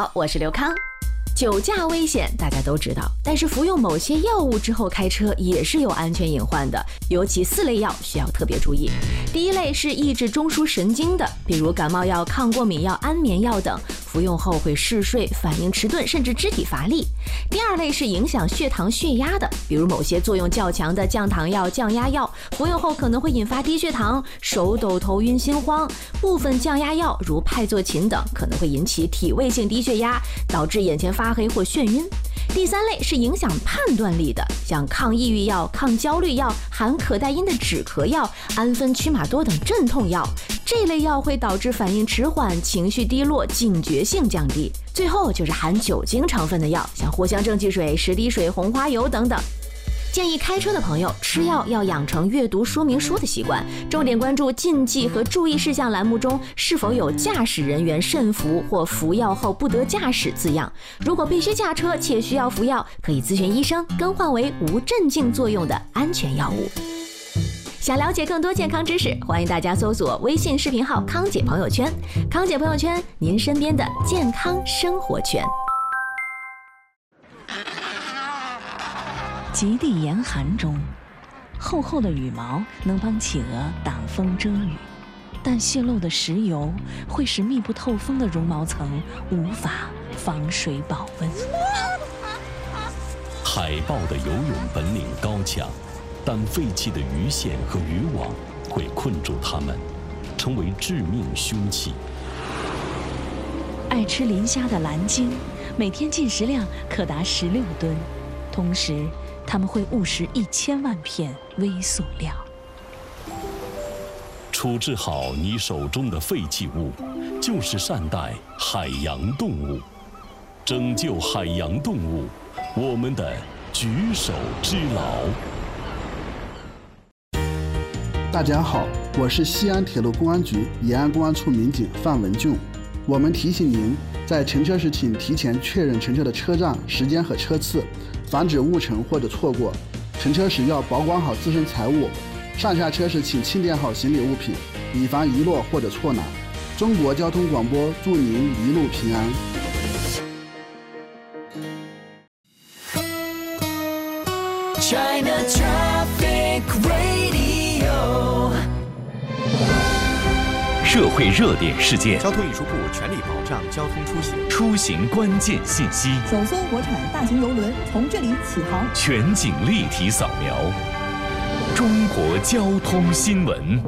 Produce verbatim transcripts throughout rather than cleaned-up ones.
好，我是刘康。酒驾危险大家都知道，但是服用某些药物之后开车也是有安全隐患的，尤其四类药需要特别注意。第一类是抑制中枢神经的，比如感冒药、抗过敏药、安眠药等，服用后会嗜睡、反应迟钝，甚至肢体乏力。第二类是影响血糖血压的，比如某些作用较强的降糖药、降压药，服用后可能会引发低血糖、手抖、头晕、心慌。部分降压药如派唑嗪等可能会引起体位性低血压，导致眼前发黑或眩晕。第三类是影响判断力的，像抗抑郁药、抗焦虑药、含可待因的止咳药、氨酚曲马多等镇痛药，这类药会导致反应迟缓、情绪低落、警觉性降低。最后就是含酒精成分的药，像藿香正气水、十滴水、红花油等等。建议开车的朋友吃药要养成阅读说明书的习惯，重点关注禁忌和注意事项栏目中是否有驾驶人员慎服或服药后不得驾驶字样。如果必须驾车且需要服药，可以咨询医生更换为无镇静作用的安全药物。想了解更多健康知识，欢迎大家搜索微信视频号康姐朋友圈。康姐朋友圈，您身边的健康生活圈。 极地严寒中，厚厚的羽毛能帮企鹅挡风遮雨，但泄漏的石油会使密不透风的绒毛层无法防水保温。 海豹的游泳本领高强，但废弃的鱼线和渔网会困住它们，成为致命凶器。 爱吃磷虾的蓝鲸，每天进食量可达十六吨，同时他们会误食一千万片微塑料。 处置好你手中的废弃物，就是善待海洋动物，拯救海洋动物，我们的举手之劳。 大家好，我是西安铁路公安局延安公安处民警范文俊。我们提醒您，在乘车时请提前确认乘车的车站、时间和车次，防止误乘或者错过。乘车时要保管好自身财物，上下车时请清点好行李物品，以防遗落或者错拿。中国交通广播祝您一路平安。 China Traffic Radio， 社会热点事件， 交通运输部全力保障交通出行， 出行关键信息。 首艘国产大型邮轮从这里起航， 全景立体扫描。中国交通新闻。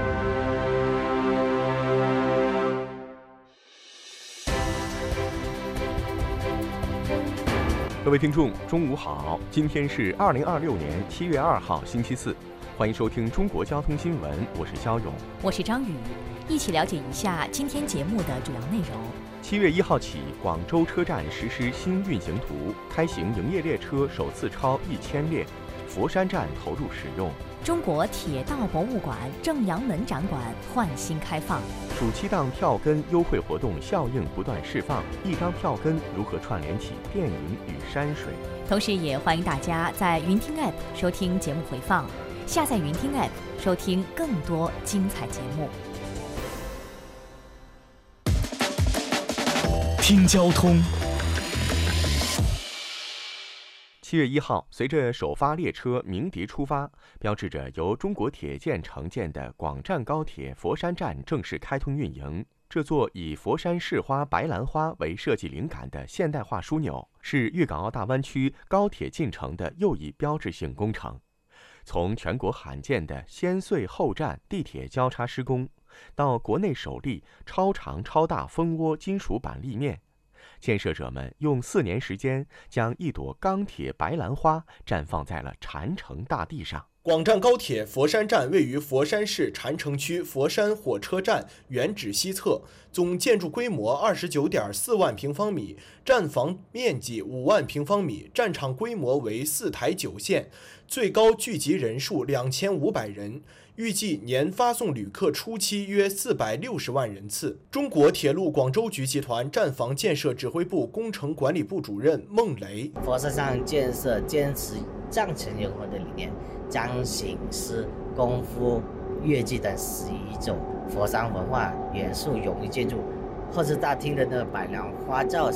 各位听众，中午好！今天是二零二六年七月二号，星期四，欢迎收听中国交通新闻，我是肖勇， 我是张宇，一起了解一下今天节目的主要内容。 七月一号起，广州车站实施新运行图，开行营业列车首次超一千列，佛山站投入使用。 中国铁道博物馆正阳门展馆换新开放。 暑期档票根优惠活动效应不断释放，一张票根如何串联起电影与山水？ 同时也欢迎大家在云听 App 收听节目回放，下载云听 App 收听更多精彩节目。 听交通。 七月一号，随着首发列车鸣笛出发，标志着由中国铁建承建的广湛高铁佛山站正式开通运营。这座以佛山市花白兰花为设计灵感的现代化枢纽，是粤港澳大湾区高铁进程的又一标志性工程。从全国罕见的先隧后站地铁交叉施工，到国内首例超长超大蜂窝金属板立面，建设者们用四年时间，将一朵钢铁白兰花绽放在了禅城大地上。 广湛高铁佛山站位于佛山市禅城区佛山火车站原址西侧，总建筑规模二十九点四万平方米，站房面积五万平方米，站场规模为四台九线，最高聚集人数两千五百人。预计年发送旅客初期约四百六十万人次。中国铁路广州局集团站房建设指挥部工程管理部主任孟雷： 佛山站建设坚持站前融合的理念，将醒狮、功夫、越剧等十余种佛山文化元素融入建筑。候车大厅的那个百兰花轿